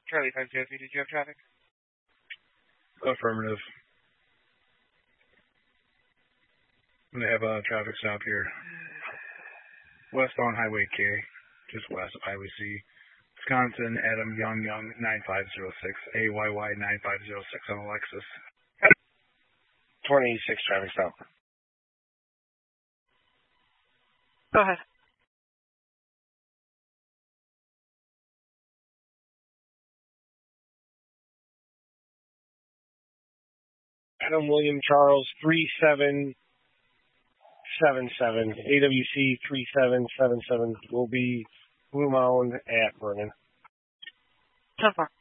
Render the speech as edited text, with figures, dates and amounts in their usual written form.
Charlie 503, did you have traffic? Affirmative. I'm going to have a traffic stop here. Westbound Highway K, just west of Highway C. Wisconsin, Adam Young 9506, AYY 9506 on a Lexus. 26 traffic stop. Go ahead. Adam William Charles 3777, AWC 3777 will be Blue Mound at Vernon. So far.